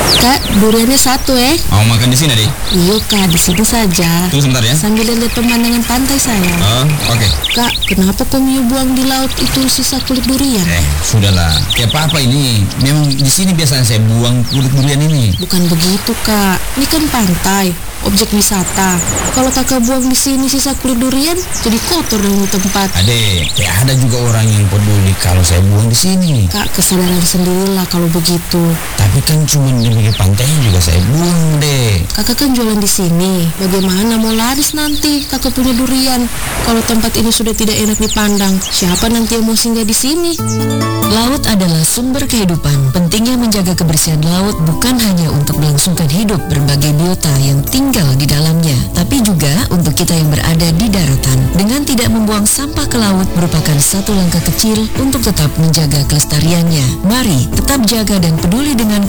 Kak, duriannya satu Mau makan di sini, Adik? Iya kak, di sini saja. Tunggu sebentar ya. Sambil lihat pemandangan pantai sayang. Oh, oke. Kak, kenapa kau buang di laut itu sisa kulit durian? Sudahlah. Ya apa ini? Memang di sini biasanya saya buang kulit durian ini. Bukan begitu kak, ini kan pantai, objek wisata. Kalau kakak buang di sini sisa kulit durian, jadi kotor dong di tempat. Adek, ya ada juga orang yang peduli kalau saya buang di sini. Kak, kesadaran sendirilah kalau begitu. Tapi kan cuma di pinggir pantainya juga saya buang, Dek. Kakak kan jualan di sini. Bagaimana mau laris nanti kakak punya durian? Kalau tempat ini sudah tidak enak dipandang, siapa nanti yang mau singgah di sini? Laut adalah sumber kehidupan. Pentingnya menjaga kebersihan laut bukan hanya untuk melangsungkan hidup berbagai biota yang tinggal di dalamnya, tapi juga untuk kita yang berada di daratan. Dengan tidak membuang sampah ke laut merupakan satu langkah kecil untuk tetap menjaga kelestariannya. Mari tetap jaga dan peduli dengan